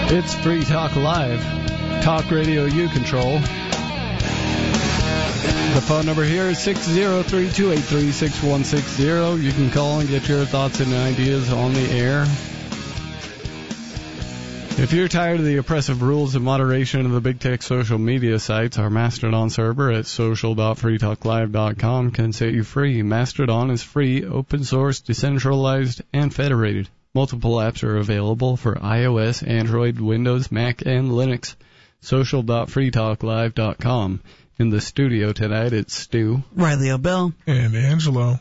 It's Free Talk Live. Talk radio you control. The phone number here is 603-283-6160. You can call and get your thoughts and ideas on the air. If you're tired of the oppressive rules and moderation of the big tech social media sites, our Mastodon server at social.freetalklive.com can set you free. Mastodon is free, open source, decentralized, and federated. Multiple apps are available for iOS, Android, Windows, Mac, and Linux. Social.freetalklive.com. In the studio tonight, it's Stu, Riley O'Bell, and Angelo.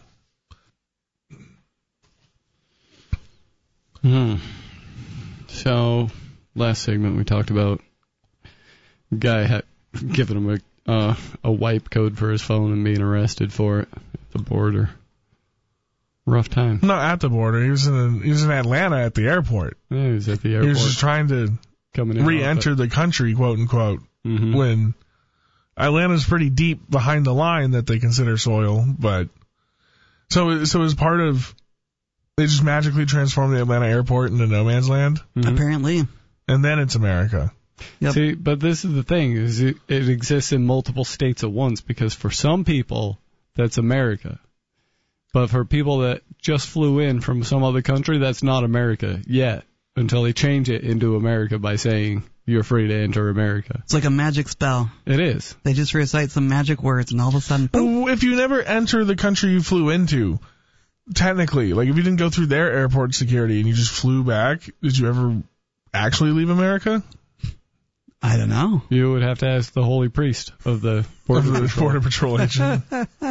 So, last segment we talked about a guy giving him a wipe code for his phone and being arrested for it at the border. Rough time. Not at the border. He was in Atlanta at the airport. Yeah, he was at the airport. He was just trying to re-enter the country, quote unquote, when Atlanta's pretty deep behind the line that they consider soil. But so as part of, they just magically transformed the Atlanta airport into no man's land. Apparently. And then it's America. Yep. See, but this is the thing, is it exists in multiple states at once, because for some people, that's America. But for people that just flew in from some other country, that's not America yet, until they change it into America by saying, you're free to enter America. It's like a magic spell. It is. They just recite some magic words, and all of a sudden, boom. If you never enter the country you flew into, technically, like if you didn't go through their airport security and you just flew back, did you ever actually leave America? I don't know. You would have to ask the holy priest of the Border Patrol agent.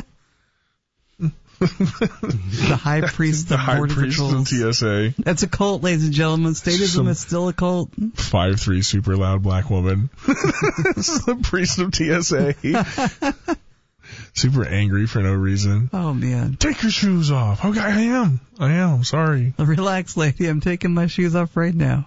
The high priest of Border Patrol. Of TSA. That's a cult, ladies and gentlemen. Statism is still a cult. 5'3" super loud black woman. It's the priest of TSA. Super angry for no reason. Oh, man. Take your shoes off. Okay, I am. Sorry. Relax, lady. I'm taking my shoes off right now.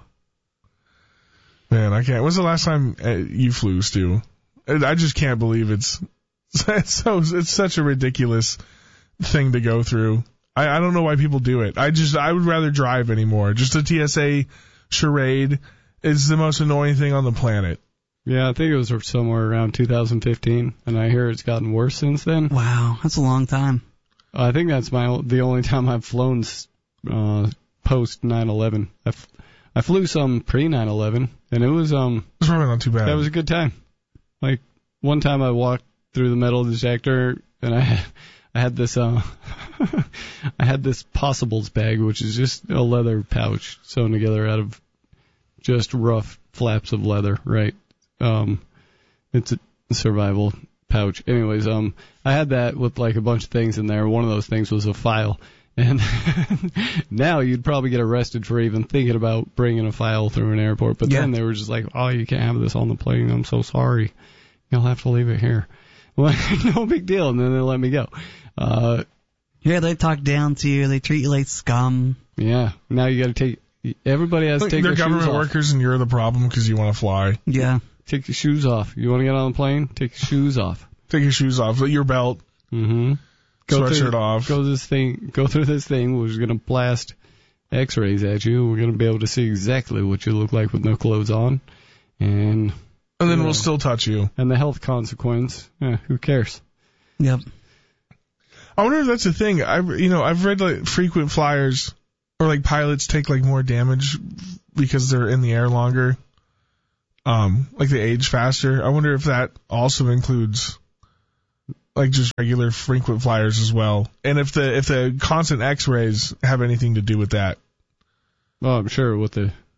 Man, I can't. When's the last time you flew, Stu? I just can't believe it's such a ridiculous thing to go through. I don't know why people do it. I would rather drive anymore. Just a TSA charade is the most annoying thing on the planet. Yeah, I think it was somewhere around 2015, and I hear it's gotten worse since then. Wow, that's a long time. I think that's the only time I've flown post 9/11. I flew some pre 9/11, and it was it's probably not too bad. That was a good time. Like one time I walked through the metal detector, and I had this I had this Possibles bag, which is just a leather pouch sewn together out of just rough flaps of leather, right? It's a survival pouch. Anyways, I had that with like a bunch of things in there. One of those things was a file. And now you'd probably get arrested for even thinking about bringing a file through an airport. But then they were just like, oh, you can't have this on the plane. I'm so sorry. You'll have to leave it here. Well, no big deal. And then they let me go. Yeah, they talk down to you. They treat you like scum. Yeah. Now you got to everybody has to take their shoes off. They're government workers and you're the problem because you want to fly. Yeah. Take your shoes off. You want to get on the plane? Take your shoes off. Take your shoes off. Your belt. Mm-hmm. Sweatshirt off. Go through this thing, which is going to blast X-rays at you. We're going to be able to see exactly what you look like with no clothes on, and then we'll still touch you. And the health consequence, who cares? Yep. I wonder if that's a thing. I've read like frequent flyers or like pilots take like more damage because they're in the air longer. Like they age faster. I wonder if that also includes like just regular frequent flyers as well, and if the constant X-rays have anything to do with that. Well, I'm sure with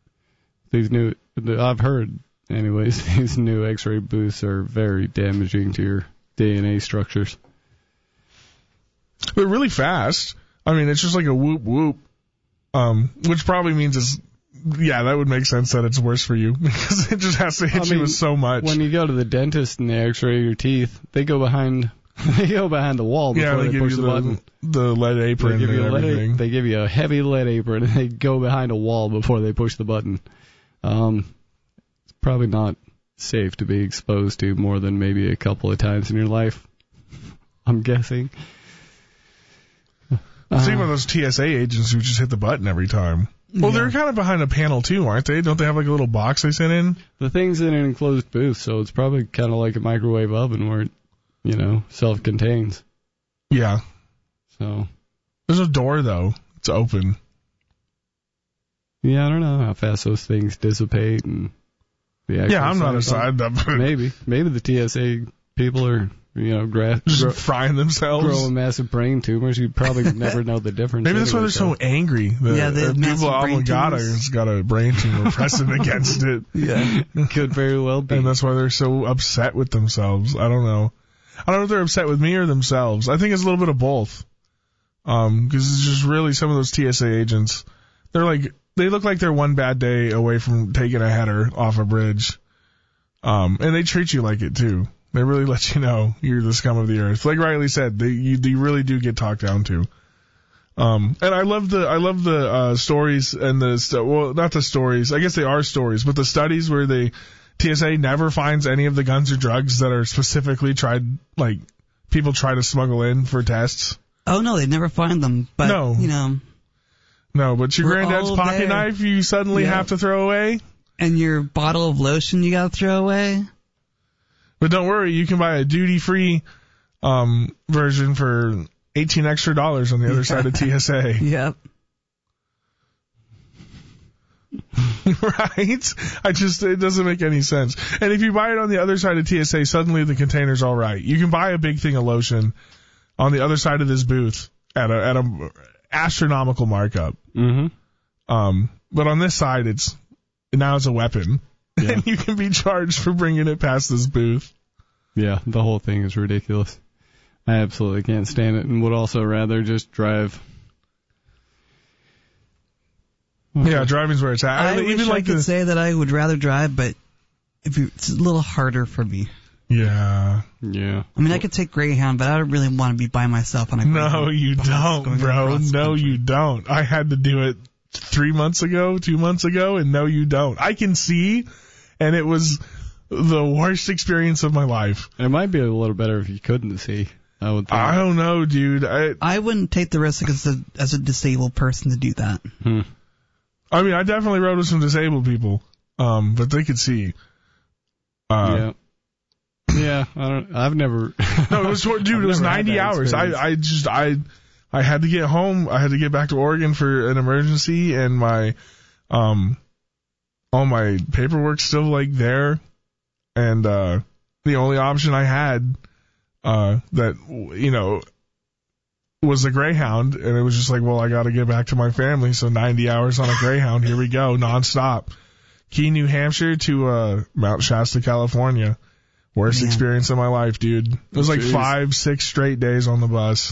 I've heard anyways, these new X-ray boosts are very damaging to your DNA structures. They're really fast. I mean, it's just like a whoop whoop, which probably means that would make sense that it's worse for you because it just has to hit you with so much. When you go to the dentist and they X-ray your teeth, they go behind the wall before they push the button. The lead apron and everything. They give you a heavy lead apron and they go behind a wall before they push the button. It's probably not safe to be exposed to more than maybe a couple of times in your life, I'm guessing. Think about those TSA agents who just hit the button every time. Well, they're kind of behind a panel too, aren't they? Don't they have like a little box they sit in? The thing's in an enclosed booth, so it's probably kind of like a microwave oven where it, self-contains. Yeah. So. There's a door though. It's open. Yeah, I don't know how fast those things dissipate and the actual. Yeah, I'm not inside them. Maybe the TSA people are just frying themselves, growing massive brain tumors. You probably never know the difference. Maybe that's why they're so angry. The people has got a brain tumor pressing against it. Yeah, could very well be. And that's why they're so upset with themselves. I don't know if they're upset with me or themselves. I think it's a little bit of both. Because it's just really some of those TSA agents. They look like they're one bad day away from taking a header off a bridge. And they treat you like it too. They really let you know you're the scum of the earth. Like Riley said, you really do get talked down to. And I love the stories and not the stories. I guess they are stories, but the studies where TSA never finds any of the guns or drugs that are specifically people try to smuggle in for tests. Oh no, they never find them. But No, but your granddad's pocket knife you suddenly have to throw away. And your bottle of lotion you gotta throw away. But don't worry, you can buy a duty-free version for $18 extra on the other side of TSA. Yep. Right? It doesn't make any sense. And if you buy it on the other side of TSA, suddenly the container's all right. You can buy a big thing of lotion on the other side of this booth at a astronomical markup. Mm-hmm. But on this side, it's a weapon. Yeah. And you can be charged for bringing it past this booth. Yeah, the whole thing is ridiculous. I absolutely can't stand it and would also rather just drive. Yeah, driving's where it's at. I wish I could say that I would rather drive, but it's a little harder for me. Yeah. Yeah. I mean, I could take Greyhound, but I don't really want to be by myself on a Greyhound. No, you don't, bro. No, you don't. I had to do it 2 months ago, and no, you don't. I can see, and it was the worst experience of my life. It might be a little better if you couldn't see. I would think. I don't know, dude. I wouldn't take the risk as a disabled person to do that. I mean, I definitely rode with some disabled people, but they could see. Yeah. Yeah, I've never. No, it was, dude, it was 90 hours. I had to get home. I had to get back to Oregon for an emergency, and my, all my paperwork's still there. And, the only option I had, that, was the Greyhound. And it was just well, I got to get back to my family. So 90 hours on a Greyhound. Here we go. Nonstop. Keene, New Hampshire to, Mount Shasta, California. Worst experience of my life, dude. It was 5-6 straight days on the bus.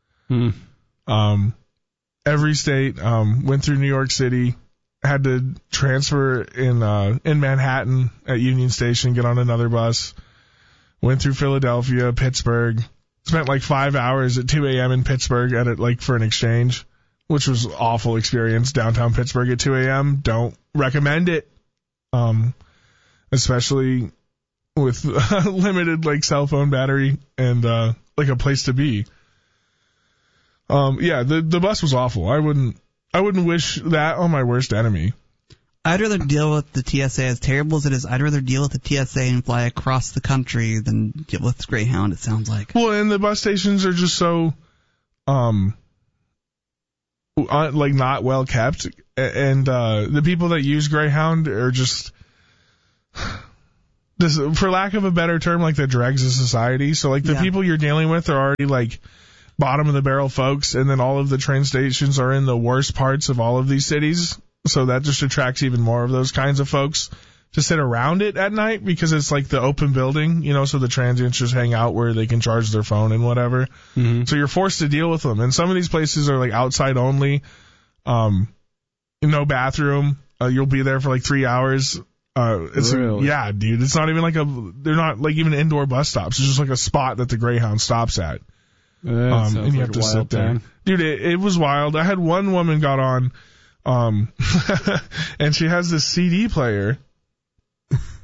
Every state, went through New York City, had to transfer in Manhattan at Union Station, get on another bus, went through Philadelphia, Pittsburgh, spent 5 hours at 2 a.m. in Pittsburgh for an exchange, which was an awful experience. Downtown Pittsburgh at 2 a.m. Don't recommend it. Especially with limited cell phone battery and a place to be. The bus was awful. I wouldn't wish that on my worst enemy. I'd rather deal with the TSA, as terrible as it is. I'd rather deal with the TSA and fly across the country than deal with Greyhound, it sounds like. Well, and the bus stations are just so not well kept, and the people that use Greyhound are just for lack of a better term, the dregs of society. So the people you're dealing with are already bottom of the barrel folks, and then all of the train stations are in the worst parts of all of these cities. So that just attracts even more of those kinds of folks to sit around it at night, because it's the open building, so the transients just hang out where they can charge their phone and whatever. Mm-hmm. So you're forced to deal with them. And some of these places are outside only, no bathroom. You'll be there for 3 hours. Really? Yeah, dude. It's not even they're not even indoor bus stops. It's just a spot that the Greyhound stops at. And you have to sit there. Time. Dude, it was wild. I had one woman got on, and she has this CD player,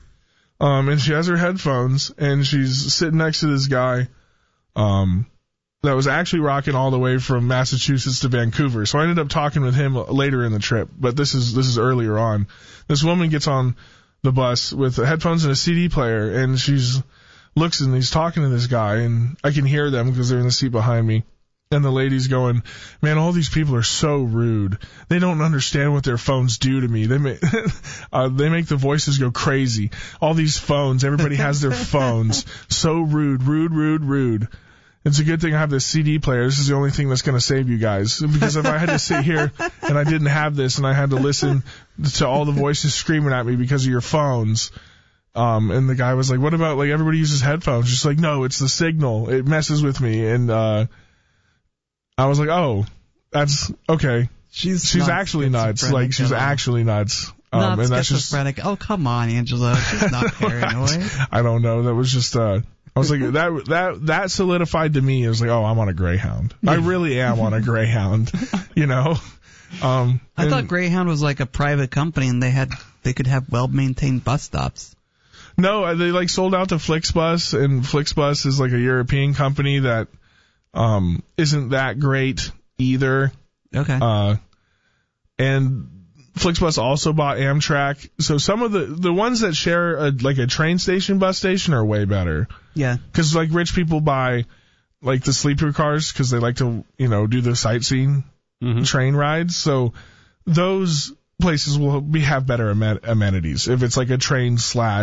and she has her headphones, and she's sitting next to this guy, that was actually rocking all the way from Massachusetts to Vancouver. So I ended up talking with him later in the trip, but this is earlier on. This woman gets on the bus with headphones and a CD player, and looks and he's talking to this guy, and I can hear them because they're in the seat behind me. And the lady's going, man, all these people are so rude. They don't understand what their phones do to me. They make the voices go crazy. All these phones, everybody has their phones. So rude, rude, rude, rude. It's a good thing I have this CD player. This is the only thing that's going to save you guys. Because if I had to sit here and I didn't have this and I had to listen to all the voices screaming at me because of your phones. And the guy was like, what about, like, everybody uses headphones? Just like, no, it's the signal. It messes with me. And, I was like, oh, that's okay. She's actually nuts. Like, she's actually nuts. Not and that's schizophrenic. Oh, come on, Angela. She's not paranoid. I don't know. That was just, I was like, that solidified to me. It was like, oh, I'm on a Greyhound. I really am on a Greyhound, you know? I thought Greyhound was like a private company and they could have well-maintained bus stops. No, they like sold out to Flixbus, and Flixbus is like a European company that isn't that great either. Okay. And Flixbus also bought Amtrak. So some of the ones that share like a train station, bus station are way better. Yeah. Because like rich people buy like the sleeper cars because they like to, you know, do the sightseeing train rides. So those places will have better amenities if it's like a train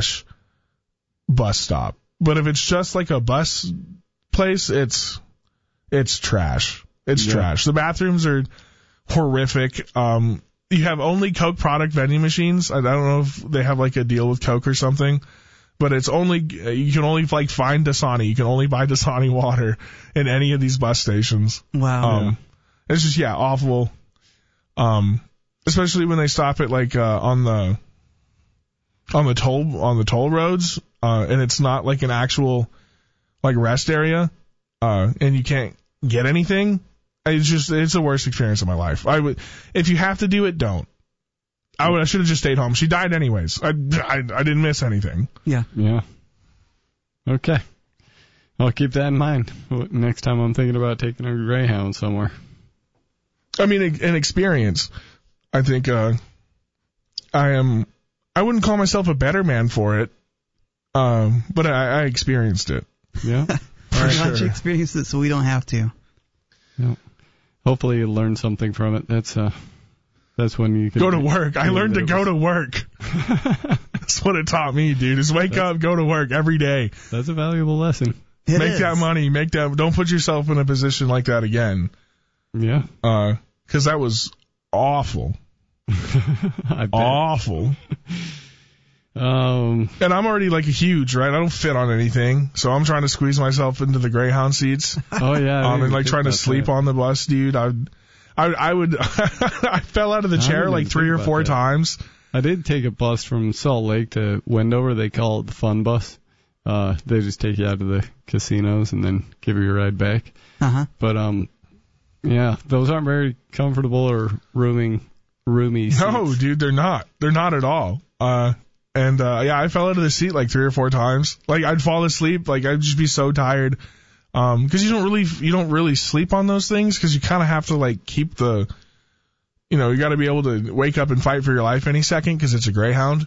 / bus stop. But if it's just like a bus place, it's trash. It's trash. The bathrooms are horrific. You have only Coke product vending machines. I don't know if they have like a deal with Coke or something, but it's only, you can only like find Dasani. You can only buy Dasani water in any of these bus stations. Wow. It's just, awful. Especially when they stop at like, on the toll roads, and it's not like an actual like rest area, and you can't get anything. It's the worst experience of my life. If you have to do it, don't. I should have just stayed home. She died anyways. I didn't miss anything. Yeah. Yeah. Okay. I'll keep that in mind next time I'm thinking about taking a Greyhound somewhere. I mean, an experience. I think, I wouldn't call myself a better man for it. But I experienced it. Yeah. Why don't you experience it so we don't have to? Yeah. Hopefully you learn something from it. That's when you can go to work. I learned to go to work. That's what it taught me, dude. Is wake up, go to work every day. That's a valuable lesson. Make that money. Don't put yourself in a position like that again. Yeah. Because that was awful. I bet. Awful. And I'm already like a huge, right? I don't fit on anything, so I'm trying to squeeze myself into the Greyhound seats. Oh yeah. And like trying to sleep on the bus, dude. I would. I fell out of the chair like 3 or 4 times. I did take a bus from Salt Lake to Wendover. They call it the Fun Bus. They just take you out to the casinos and then give you a ride back. But yeah, those aren't very comfortable or roomy seats. No, dude, they're not. They're not at all. And I fell out of the seat like 3 or 4 times. Like I'd fall asleep. Like I'd just be so tired. Because you don't really sleep on those things because you kind of have to like keep the, you got to be able to wake up and fight for your life any second because it's a Greyhound.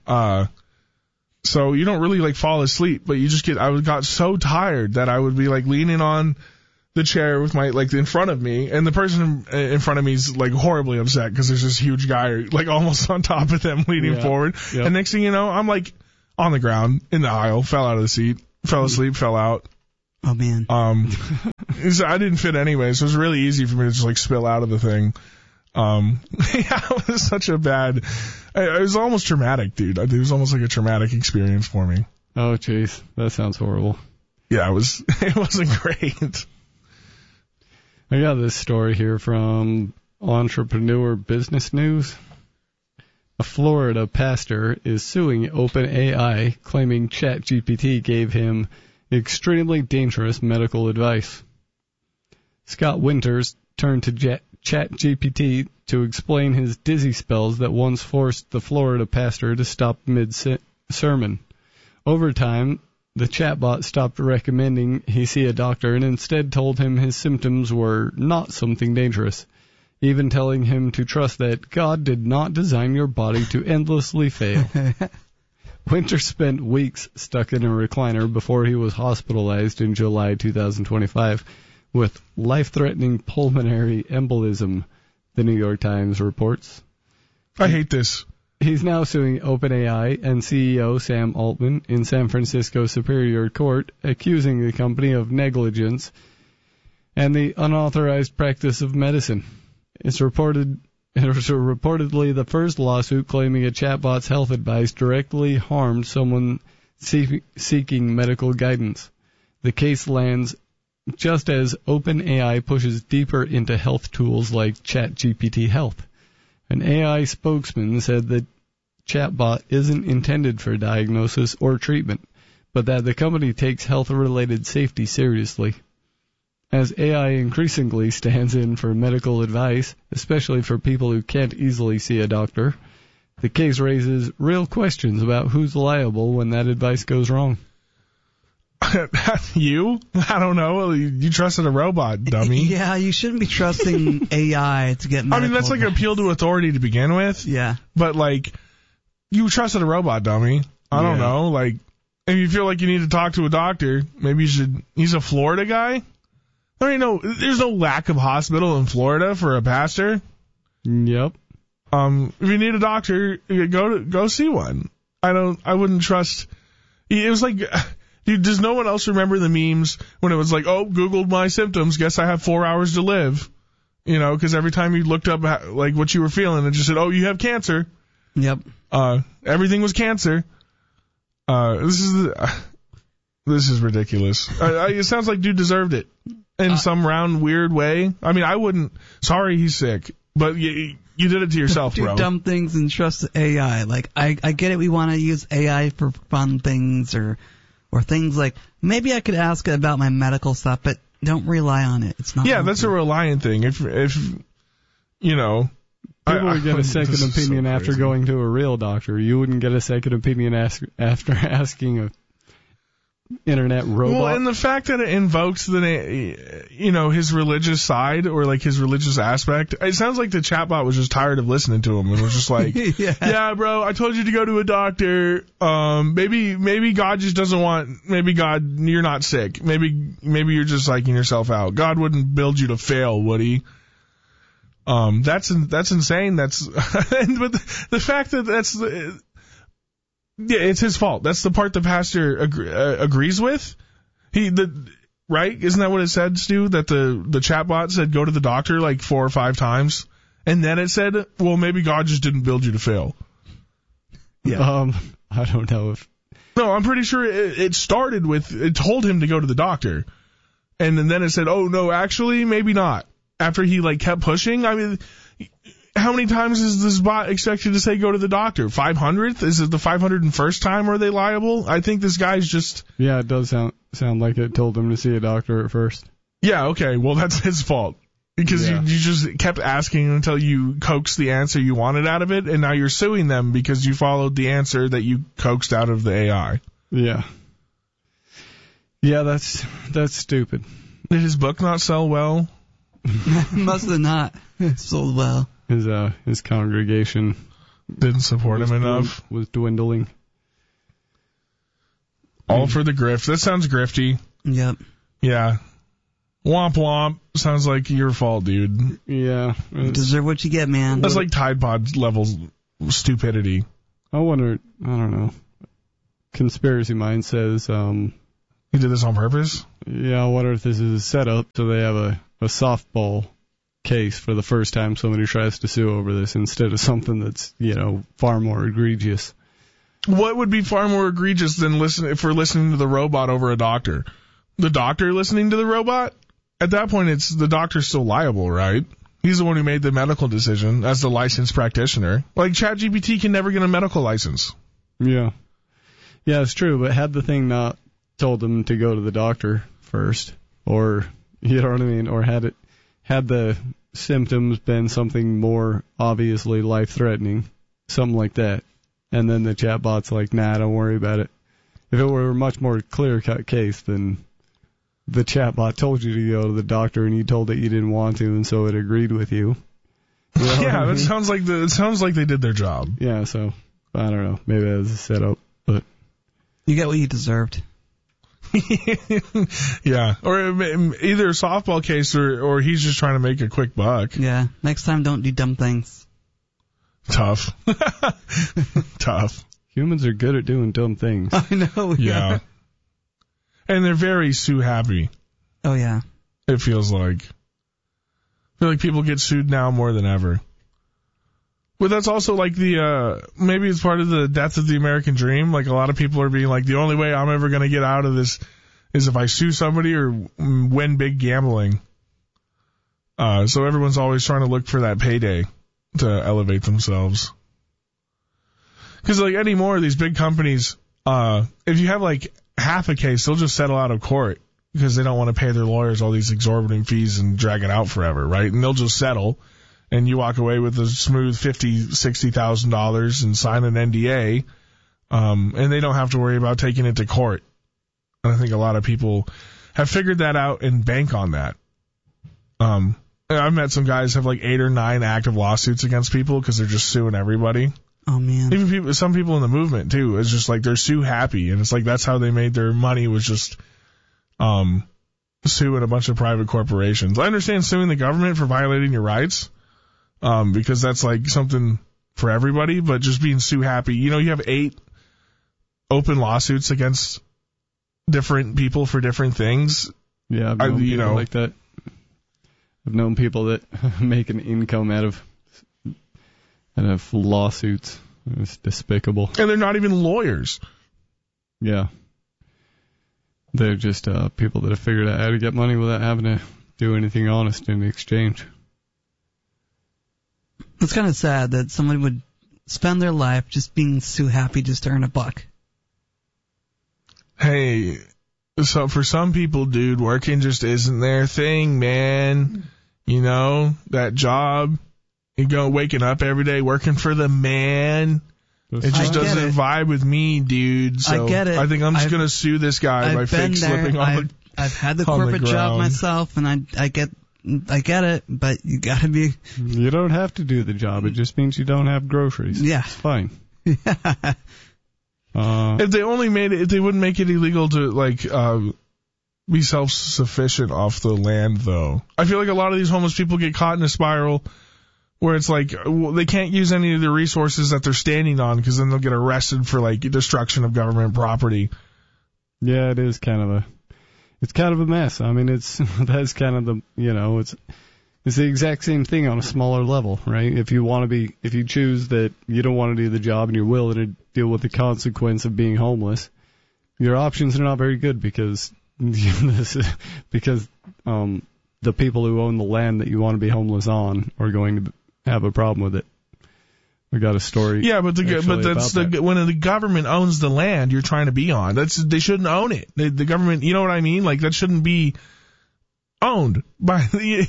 So you don't really like fall asleep, but I got so tired that I would be like leaning on the chair with my like in front of me, and the person in front of me is like horribly upset because there's this huge guy like almost on top of them leaning forward. Yep. And next thing you know, I'm like on the ground in the aisle, fell out of the seat, fell asleep, fell out. Oh man. I didn't fit anyway, so it was really easy for me to just like spill out of the thing. It was such a bad. It was almost traumatic, dude. It was almost like a traumatic experience for me. Oh jeez, that sounds horrible. Yeah, it was. It wasn't great. I got this story here from Entrepreneur Business News. A Florida pastor is suing OpenAI, claiming ChatGPT gave him extremely dangerous medical advice. Scott Winters turned to ChatGPT to explain his dizzy spells that once forced the Florida pastor to stop mid-sermon. Over time, the chatbot stopped recommending he see a doctor and instead told him his symptoms were not something dangerous, even telling him to trust that God did not design your body to endlessly fail. Winter spent weeks stuck in a recliner before he was hospitalized in July 2025 with life-threatening pulmonary embolism, the New York Times reports. I hate this. He's now suing OpenAI and CEO Sam Altman in San Francisco Superior Court, accusing the company of negligence and the unauthorized practice of medicine. It was reportedly the first lawsuit claiming a chatbot's health advice directly harmed someone seeking medical guidance. The case lands just as OpenAI pushes deeper into health tools like ChatGPT Health. An AI spokesman said that chatbot isn't intended for diagnosis or treatment, but that the company takes health-related safety seriously. As AI increasingly stands in for medical advice, especially for people who can't easily see a doctor, the case raises real questions about who's liable when that advice goes wrong. You? I don't know. You trusted a robot, dummy. Yeah, you shouldn't be trusting AI to get medical I mean, that's like an appeal to authority to begin with. Yeah. But, like, you trusted a robot, dummy. I don't know. Like, if you feel like you need to talk to a doctor, maybe you should. He's a Florida guy? There's no lack of hospital in Florida for a pastor. Yep. If you need a doctor, go see one. I wouldn't trust. It was like, dude, does no one else remember the memes when it was like, oh, Googled my symptoms, guess I have 4 hours to live? You know, because every time you looked up like what you were feeling, it just said, oh, you have cancer. Yep. Everything was cancer. This is ridiculous. It sounds like dude deserved it in some round weird way. I mean, I wouldn't. Sorry, he's sick, but you did it to yourself, do bro. Dumb things and trust AI. Like I get it. We want to use AI for fun things or things like maybe I could ask it about my medical stuff, but don't rely on it. It's not. Yeah, that's a reliant thing. If you know. People would get a second opinion after going to a real doctor. You wouldn't get a second opinion after asking a internet robot. Well, and the fact that it invokes his religious side or like his religious aspect, it sounds like the chatbot was just tired of listening to him and was just like, yeah, bro, I told you to go to a doctor. Maybe God just doesn't want. Maybe God, you're not sick. Maybe you're just psyching yourself out. God wouldn't build you to fail, would he? That's insane. But the fact that it's his fault. That's the part the pastor agrees with. Right? Isn't that what it said, Stu? That the chatbot said go to the doctor like 4 or 5 times, and then it said, well, maybe God just didn't build you to fail. Yeah. I don't know if. No, I'm pretty sure it started with it told him to go to the doctor, and then it said, oh no, actually, maybe not. After he like kept pushing, I mean, how many times is this bot expected to say go to the doctor? 500th? Is it the 501st time? Are they liable? I think this guy's just. Yeah, it does sound like it told him to see a doctor at first. Yeah, okay, well that's his fault because you just kept asking until you coaxed the answer you wanted out of it, and now you're suing them because you followed the answer that you coaxed out of the AI. Yeah. Yeah, that's stupid. Did his book not sell well? Must have not sold well. His congregation didn't support him enough. Was dwindling. All for the grift. That sounds grifty. Yep. Yeah. Womp womp. Sounds like your fault, dude. Yeah. You deserve what you get, man. That's like Tide Pod level stupidity. I wonder. I don't know. Conspiracy Mind says. He did this on purpose? Yeah. I wonder if this is a setup so they have a softball case for the first time somebody tries to sue over this instead of something that's, far more egregious. What would be far more egregious than listening to the robot over a doctor? The doctor listening to the robot? At that point, it's the doctor's still liable, right? He's the one who made the medical decision as the licensed practitioner. Like ChatGPT can never get a medical license. Yeah. Yeah, it's true, but had the thing not told them to go to the doctor first, or you know what I mean? Or had the symptoms been something more obviously life-threatening, something like that, and then the chatbot's like, nah, don't worry about it. if it were a much more clear-cut case, then the chatbot told you to go to the doctor and you told it you didn't want to, and so it agreed with you. You know Yeah, what I mean? it sounds like they did their job. Yeah, so I don't know. Maybe that was a setup, but You get what you deserved. Yeah, or either a softball case or he's just trying to make a quick buck. Yeah. Next time, don't do dumb things. Tough. Tough. humans are good at doing dumb things. I know. Yeah. And they're very sue happy. Oh, yeah. It feels like. I feel like people get sued now more than ever. But that's also like maybe it's part of the death of the American dream. Like a lot of people are being like, the only way I'm ever going to get out of this is if I sue somebody or win big gambling. So everyone's always trying to look for that payday to elevate themselves. Because like anymore, these big companies, if you have like half a case, they'll just settle out of court because they don't want to pay their lawyers all these exorbitant fees and drag it out forever, right? And they'll just settle. And you walk away with a smooth $50,000, $60,000 and sign an NDA, and they don't have to worry about taking it to court. And I think a lot of people have figured that out and bank on that. I've met some guys have like 8 or 9 active lawsuits against people because they're just suing everybody. Oh, man. Even some people in the movement too. It's just like they're sue happy, and it's like that's how they made their money was just suing a bunch of private corporations. I understand suing the government for violating your rights. Because that's like something for everybody, but just being sue happy. You know, you have 8 open lawsuits against different people for different things. Yeah, I've known people like that. I've known people that make an income out of lawsuits. It's despicable. And they're not even lawyers. Yeah. They're just people that have figured out how to get money without having to do anything honest in exchange. It's kind of sad that somebody would spend their life just being sue happy just to earn a buck. Hey, so for some people, dude, working just isn't their thing, man. You know, that job, you go waking up every day working for the man. It just doesn't vibe with me, dude. So I get it. I think I'm just going to sue this guy by fake slipping on the I've had the corporate job myself, and I get it, but you gotta be. You don't have to do the job. It just means you don't have groceries. Yeah. It's fine. Yeah. If they only made it, if they wouldn't make it illegal to like be self-sufficient off the land, though. I feel like a lot of these homeless people get caught in a spiral where it's like they can't use any of the resources that they're standing on because then they'll get arrested for like destruction of government property. Yeah, it is kind of a. It's kind of a mess. I mean, that's kind of the, it's the exact same thing on a smaller level, right? If you choose that you don't want to do the job and you're willing to deal with the consequence of being homeless, your options are not very good because the people who own the land that you want to be homeless on are going to have a problem with it. We got a story. Yeah, but when the government owns the land you're trying to be on, they shouldn't own it. The government, you know what I mean? Like that shouldn't be owned by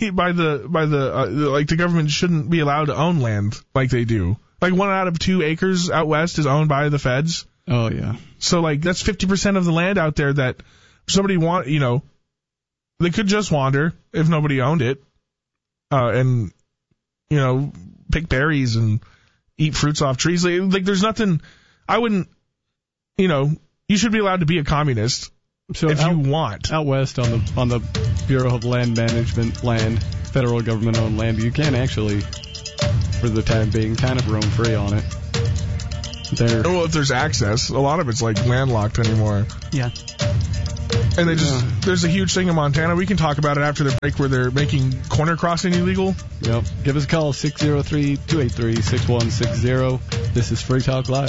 the government shouldn't be allowed to own land like they do. Like 1 out of 2 acres out west is owned by the feds. Oh yeah. So like that's 50% of the land out there that somebody they could just wander if nobody owned it, and pick berries and eat fruits off trees. Like there's nothing. I wouldn't. You should be allowed to be a communist if you want. Out west on the Bureau of Land Management federal government owned land, you can actually, for the time being, kind of roam free on it. Well, if there's access, a lot of it's like landlocked anymore. Yeah. And there's a huge thing in Montana. We can talk about it after the break where they're making corner crossing illegal. Yep. Give us a call, 603-283-6160. This is Free Talk Live.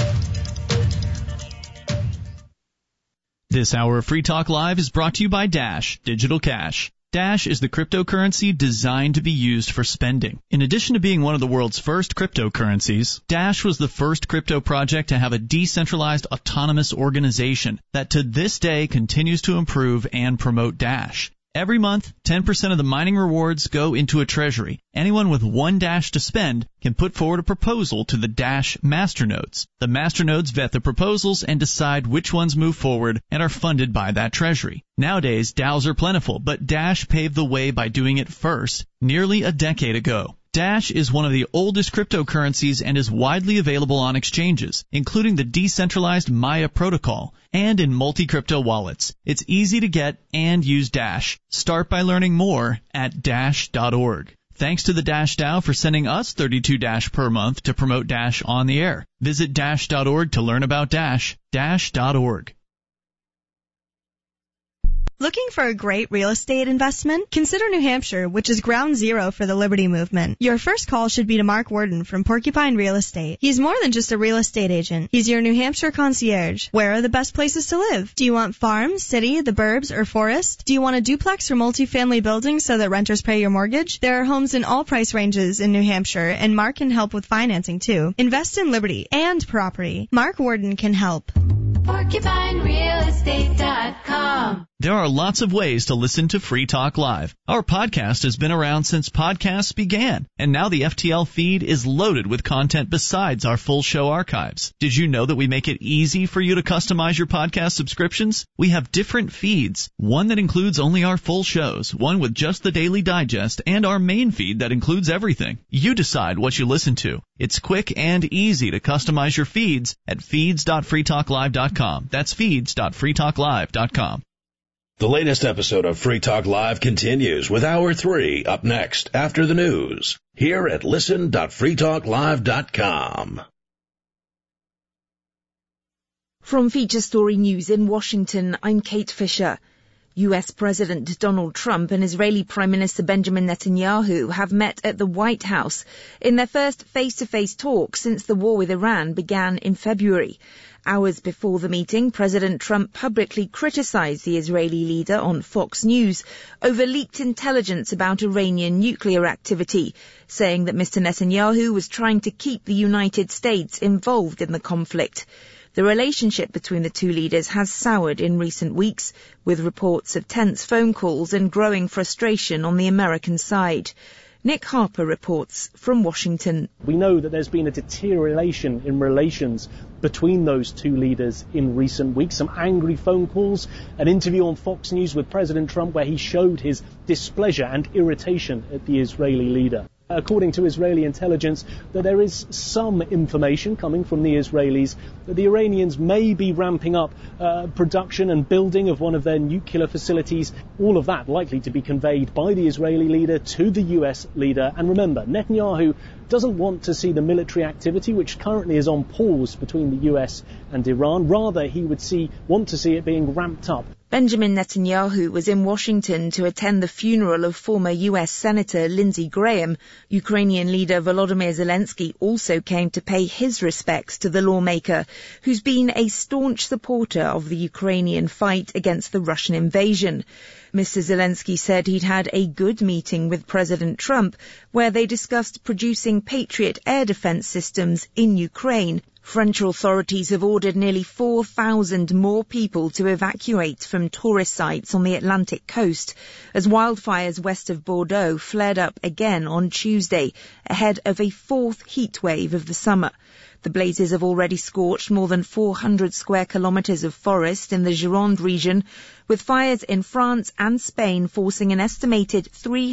This hour of Free Talk Live is brought to you by Dash Digital Cash. Dash is the cryptocurrency designed to be used for spending. In addition to being one of the world's first cryptocurrencies, Dash was the first crypto project to have a decentralized autonomous organization that to this day continues to improve and promote Dash. Every month, 10% of the mining rewards go into a treasury. Anyone with one Dash to spend can put forward a proposal to the Dash masternodes. The masternodes vet the proposals and decide which ones move forward and are funded by that treasury. Nowadays, DAOs are plentiful, but Dash paved the way by doing it first, nearly a decade ago. Dash is one of the oldest cryptocurrencies and is widely available on exchanges, including the decentralized Maya protocol, and in multi-crypto wallets. It's easy to get and use Dash. Start by learning more at Dash.org. Thanks to the Dash DAO for sending us 32 Dash per month to promote Dash on the air. Visit Dash.org to learn about Dash. Dash.org. Looking for a great real estate investment? Consider New Hampshire, which is ground zero for the Liberty Movement. Your first call should be to Mark Worden from Porcupine Real Estate. He's more than just a real estate agent. He's your New Hampshire concierge. Where are the best places to live? Do you want farm, city, the burbs, or forest? Do you want a duplex or multifamily building so that renters pay your mortgage? There are homes in all price ranges in New Hampshire, and Mark can help with financing too. Invest in Liberty and property. Mark Worden can help. PorcupineRealEstate.com. There are lots of ways to listen to Free Talk Live. Our podcast has been around since podcasts began, and now the FTL feed is loaded with content besides our full show archives. Did you know that we make it easy for you to customize your podcast subscriptions? We have different feeds, one that includes only our full shows, one with just the Daily Digest, and our main feed that includes everything. You decide what you listen to. It's quick and easy to customize your feeds at feeds.freetalklive.com. That's feeds.freetalklive.com. The latest episode of Free Talk Live continues with Hour 3 up next after the news here at listen.freetalklive.com. From Feature Story News in Washington, I'm Kate Fisher. U.S. President Donald Trump and Israeli Prime Minister Benjamin Netanyahu have met at the White House in their first face-to-face talk since the war with Iran began in February. Hours before the meeting, President Trump publicly criticized the Israeli leader on Fox News over leaked intelligence about Iranian nuclear activity, saying that Mr. Netanyahu was trying to keep the United States involved in the conflict. The relationship between the two leaders has soured in recent weeks, with reports of tense phone calls and growing frustration on the American side. Nick Harper reports from Washington. We know that there's been a deterioration in relations between those two leaders in recent weeks. Some angry phone calls, an interview on Fox News with President Trump where he showed his displeasure and irritation at the Israeli leader. According to Israeli intelligence, that there is some information coming from the Israelis that the Iranians may be ramping up production and building of one of their nuclear facilities. All of that likely to be conveyed by the Israeli leader to the US leader. And remember, Netanyahu doesn't want to see the military activity, which currently is on pause between the US and Iran. Rather, he would want to see it being ramped up. Benjamin Netanyahu was in Washington to attend the funeral of former U.S. Senator Lindsey Graham. Ukrainian leader Volodymyr Zelensky also came to pay his respects to the lawmaker, who's been a staunch supporter of the Ukrainian fight against the Russian invasion. Mr. Zelensky said he'd had a good meeting with President Trump, where they discussed producing Patriot air defense systems in Ukraine. French authorities have ordered nearly 4,000 more people to evacuate from tourist sites on the Atlantic coast as wildfires west of Bordeaux flared up again on Tuesday ahead of a fourth heat wave of the summer. The blazes have already scorched more than 400 square kilometres of forest in the Gironde region, with fires in France and Spain forcing an estimated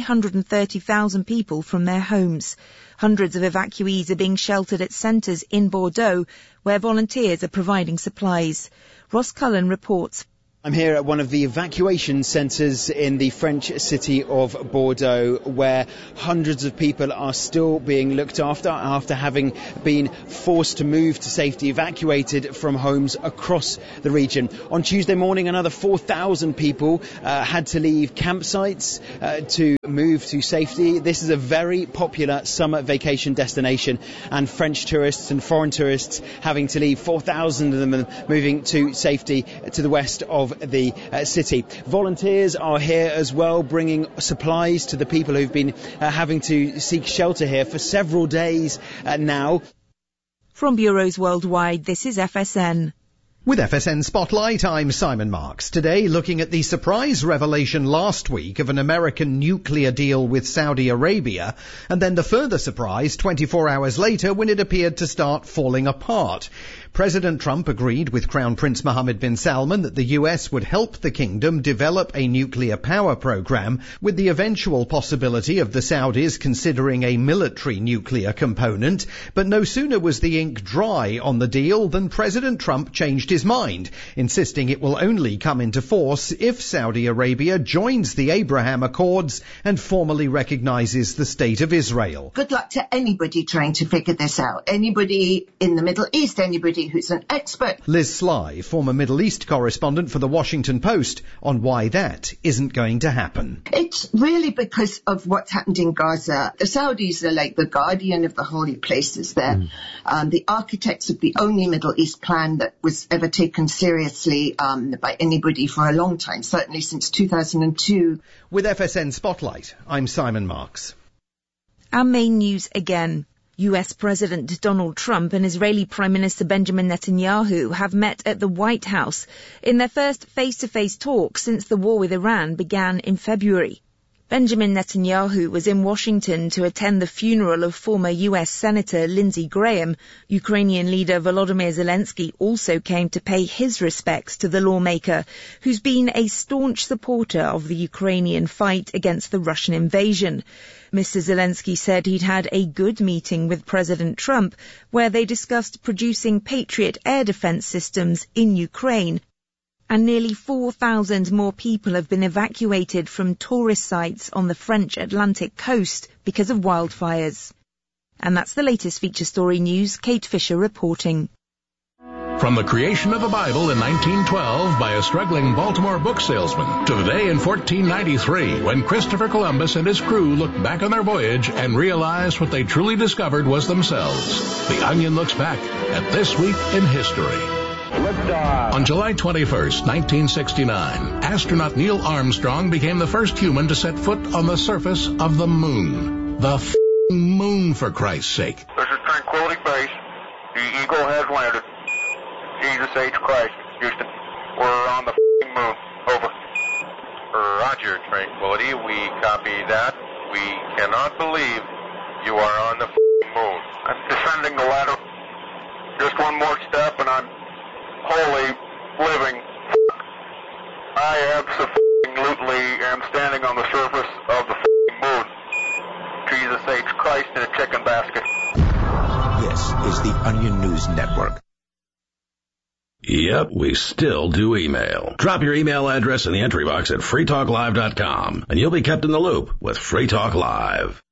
330,000 people from their homes. Hundreds of evacuees are being sheltered at centres in Bordeaux, where volunteers are providing supplies. Ross Cullen reports. I'm here at one of the evacuation centres in the French city of Bordeaux, where hundreds of people are still being looked after having been forced to move to safety, evacuated from homes across the region. On Tuesday morning, another 4,000 people had to leave campsites to move to safety. This is a very popular summer vacation destination, and French tourists and foreign tourists having to leave, 4,000 of them moving to safety to the west of the city. Volunteers are here as well, bringing supplies to the people who've been having to seek shelter here for several days now. From bureaus worldwide, this is FSN. With FSN Spotlight, I'm Simon Marks. Today, looking at the surprise revelation last week of an American nuclear deal with Saudi Arabia, and then the further surprise 24 hours later when it appeared to start falling apart. President Trump agreed with Crown Prince Mohammed bin Salman that the US would help the kingdom develop a nuclear power program, with the eventual possibility of the Saudis considering a military nuclear component. But no sooner was the ink dry on the deal than President Trump changed his mind, insisting it will only come into force if Saudi Arabia joins the Abraham Accords and formally recognizes the State of Israel. Good luck to anybody trying to figure this out. Anybody in the Middle East, anybody who's an expert. Liz Sly, former Middle East correspondent for the Washington Post, on why that isn't going to happen. It's really because of what's happened in Gaza. The Saudis are like the guardian of the holy places there. The architects of the only Middle East plan that was ever taken seriously by anybody for a long time, certainly since 2002. With FSN Spotlight, I'm Simon Marks. Our main news again. US President Donald Trump and Israeli Prime Minister Benjamin Netanyahu have met at the White House in their first face-to-face talk since the war with Iran began in February. Benjamin Netanyahu was in Washington to attend the funeral of former US Senator Lindsey Graham. Ukrainian leader Volodymyr Zelensky also came to pay his respects to the lawmaker, who's been a staunch supporter of the Ukrainian fight against the Russian invasion. Mr. Zelensky said he'd had a good meeting with President Trump, where they discussed producing Patriot air defense systems in Ukraine. And nearly 4,000 more people have been evacuated from tourist sites on the French Atlantic coast because of wildfires. And that's the latest feature story news. Kate Fisher reporting. From the creation of the Bible in 1912 by a struggling Baltimore book salesman to the day in 1493 when Christopher Columbus and his crew looked back on their voyage and realized what they truly discovered was themselves. The Onion looks back at This Week in History. On July 21st, 1969, astronaut Neil Armstrong became the first human to set foot on the surface of the moon. The moon, for Christ's sake. This is Tranquility Base. The Eagle has landed. Jesus H. Christ, Houston. We're on the moon. Over. Roger, Tranquility. We copy that. We cannot believe you are on the moon. I'm descending the ladder. Just one more step and I'm holy living. I absolutely am standing on the surface of the moon. Jesus H. Christ in a chicken basket. This is the Onion News Network. Yep, we still do email. Drop your email address in the entry box at freetalklive.com, and you'll be kept in the loop with Free Talk Live.